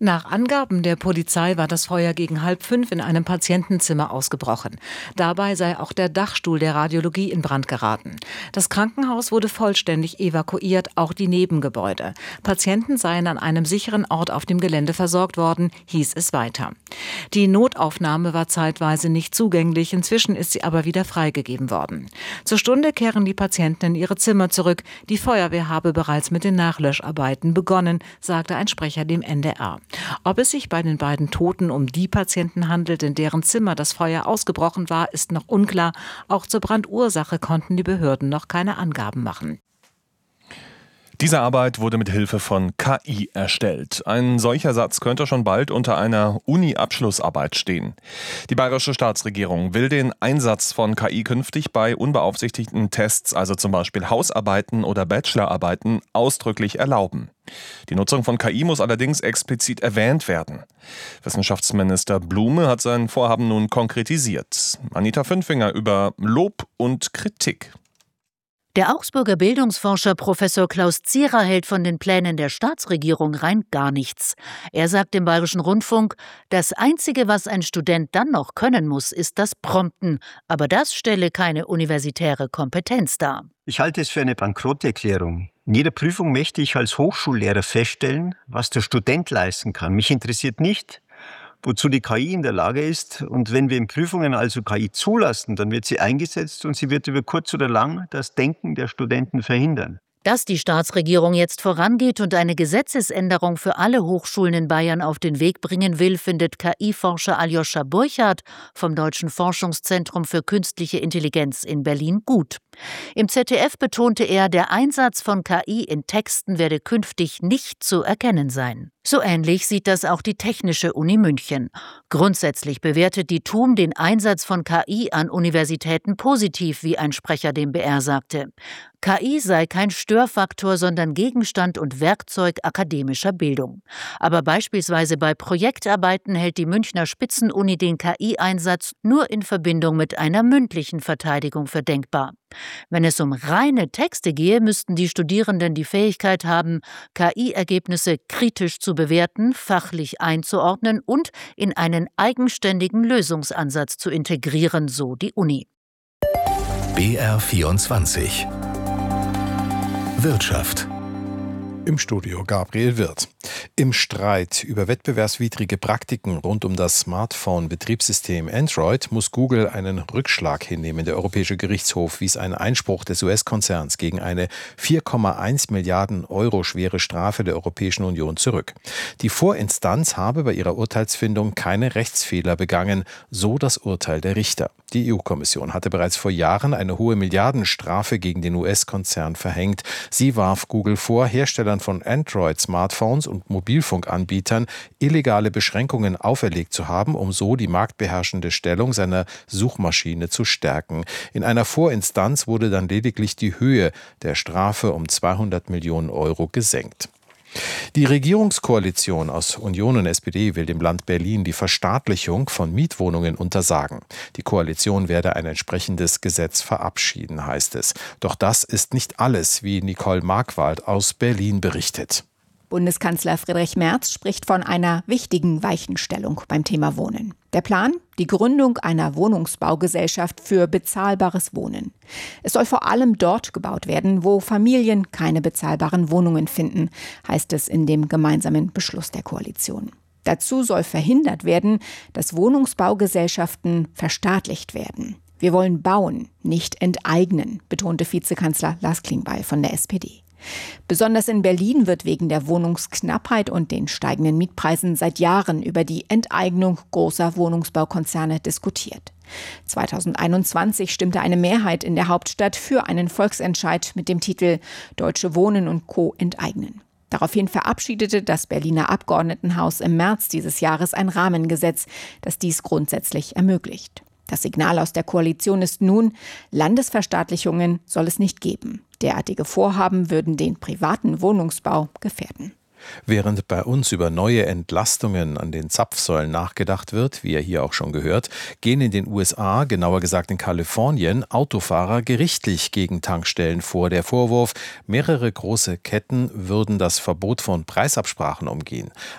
Nach Angaben der Polizei war das Feuer gegen 4:30 in einem Patientenzimmer ausgebrochen. Dabei sei auch der Dachstuhl der Radiologie in Brand geraten. Das Krankenhaus wurde vollständig evakuiert, auch die Nebengebäude. Patienten seien an einem sicheren Ort auf dem Gelände versorgt worden, hieß es weiter. Die Notaufnahme war zeitweise nicht zugänglich, inzwischen ist sie aber wieder freigegeben worden. Zur Stunde kehren die Patienten in ihre Zimmer zurück. Die Feuerwehr habe bereits mit den Nachlöscharbeiten begonnen, sagte ein Sprecher dem NDR. Ob es sich bei den beiden Toten um die Patienten handelt, in deren Zimmer das Feuer ausgebrochen war, ist noch unklar. Auch zur Brandursache konnten die Behörden noch keine Angaben machen. Diese Arbeit wurde mit Hilfe von KI erstellt. Ein solcher Satz könnte schon bald unter einer Uni-Abschlussarbeit stehen. Die bayerische Staatsregierung will den Einsatz von KI künftig bei unbeaufsichtigten Tests, also zum Beispiel Hausarbeiten oder Bachelorarbeiten, ausdrücklich erlauben. Die Nutzung von KI muss allerdings explizit erwähnt werden. Wissenschaftsminister Blume hat sein Vorhaben nun konkretisiert. Anita Fünfinger über Lob und Kritik. Der Augsburger Bildungsforscher Professor Klaus Zierer hält von den Plänen der Staatsregierung rein gar nichts. Er sagt im Bayerischen Rundfunk, das Einzige, was ein Student dann noch können muss, ist das Prompten. Aber das stelle keine universitäre Kompetenz dar. Ich halte es für eine Bankrotterklärung. In jeder Prüfung möchte ich als Hochschullehrer feststellen, was der Student leisten kann. Mich interessiert nicht, wozu die KI in der Lage ist. Und wenn wir in Prüfungen also KI zulassen, dann wird sie eingesetzt und sie wird über kurz oder lang das Denken der Studenten verhindern. Dass die Staatsregierung jetzt vorangeht und eine Gesetzesänderung für alle Hochschulen in Bayern auf den Weg bringen will, findet KI-Forscher Aljoscha Burchardt vom Deutschen Forschungszentrum für künstliche Intelligenz in Berlin gut. Im ZDF betonte er, der Einsatz von KI in Texten werde künftig nicht zu erkennen sein. So ähnlich sieht das auch die Technische Uni München. Grundsätzlich bewertet die TUM den Einsatz von KI an Universitäten positiv, wie ein Sprecher dem BR sagte. KI sei kein Störfaktor, sondern Gegenstand und Werkzeug akademischer Bildung. Aber beispielsweise bei Projektarbeiten hält die Münchner Spitzenuni den KI-Einsatz nur in Verbindung mit einer mündlichen Verteidigung für denkbar. Wenn es um reine Texte gehe, müssten die Studierenden die Fähigkeit haben, KI-Ergebnisse kritisch zu bewerten, fachlich einzuordnen und in einen eigenständigen Lösungsansatz zu integrieren, so die Uni. BR24 Wirtschaft. Im Studio Gabriel Wirth. Im Streit über wettbewerbswidrige Praktiken rund um das Smartphone-Betriebssystem Android muss Google einen Rückschlag hinnehmen. Der Europäische Gerichtshof wies einen Einspruch des US-Konzerns gegen eine 4,1 Milliarden Euro schwere Strafe der Europäischen Union zurück. Die Vorinstanz habe bei ihrer Urteilsfindung keine Rechtsfehler begangen, so das Urteil der Richter. Die EU-Kommission hatte bereits vor Jahren eine hohe Milliardenstrafe gegen den US-Konzern verhängt. Sie warf Google vor, Herstellern von Android-Smartphones und Mobilfunkanbietern illegale Beschränkungen auferlegt zu haben, um so die marktbeherrschende Stellung seiner Suchmaschine zu stärken. In einer Vorinstanz wurde dann lediglich die Höhe der Strafe um 200 Millionen Euro gesenkt. Die Regierungskoalition aus Union und SPD will dem Land Berlin die Verstaatlichung von Mietwohnungen untersagen. Die Koalition werde ein entsprechendes Gesetz verabschieden, heißt es. Doch das ist nicht alles, wie Nicole Markwald aus Berlin berichtet. Bundeskanzler Friedrich Merz spricht von einer wichtigen Weichenstellung beim Thema Wohnen. Der Plan? Die Gründung einer Wohnungsbaugesellschaft für bezahlbares Wohnen. Es soll vor allem dort gebaut werden, wo Familien keine bezahlbaren Wohnungen finden, heißt es in dem gemeinsamen Beschluss der Koalition. Dazu soll verhindert werden, dass Wohnungsbaugesellschaften verstaatlicht werden. Wir wollen bauen, nicht enteignen, betonte Vizekanzler Lars Klingbeil von der SPD. Besonders in Berlin wird wegen der Wohnungsknappheit und den steigenden Mietpreisen seit Jahren über die Enteignung großer Wohnungsbaukonzerne diskutiert. 2021 stimmte eine Mehrheit in der Hauptstadt für einen Volksentscheid mit dem Titel Deutsche Wohnen und Co. enteignen. Daraufhin verabschiedete das Berliner Abgeordnetenhaus im März dieses Jahres ein Rahmengesetz, das dies grundsätzlich ermöglicht. Das Signal aus der Koalition ist nun, Landesverstaatlichungen soll es nicht geben. Derartige Vorhaben würden den privaten Wohnungsbau gefährden. Während bei uns über neue Entlastungen an den Zapfsäulen nachgedacht wird, wie ihr hier auch schon gehört, gehen in den USA, genauer gesagt in Kalifornien, Autofahrer gerichtlich gegen Tankstellen vor. Der Vorwurf, mehrere große Ketten würden das Verbot von Preisabsprachen umgehen.